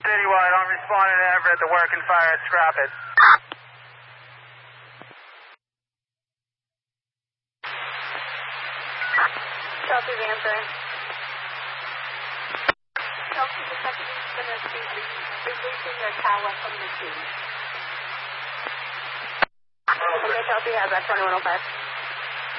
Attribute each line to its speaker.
Speaker 1: Citywide, I'm responding to Everett, the working fire, scrap it.
Speaker 2: Chelsea's answering. Chelsea, the second is going to be releasing their tower from the scene. Okay, Chelsea has that 2105.